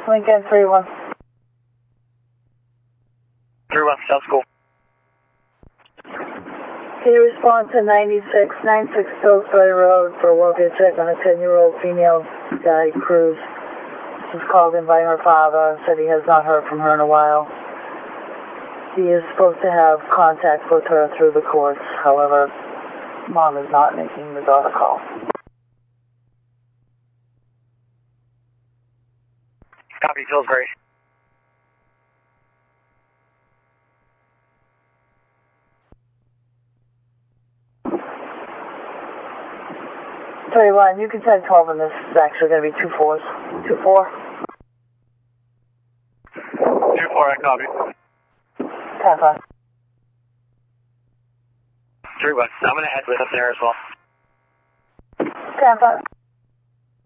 Lincoln 3-1. 3-1, sounds cool. Can you respond to 96 Pillsbury Road for Wolfie check on a 10-year-old female guide Cruz? She's called in by her father and said he has not heard from her in a while. He is supposed to have contact with her through the courts. However, Mom is not making the daughter call. Copy, Pillsbury. You can send 12 and this is actually going to be 2-4s. 2-4. 2-4, I copy. 10-5. 3-1, I'm going to add this up there as well. 10-5.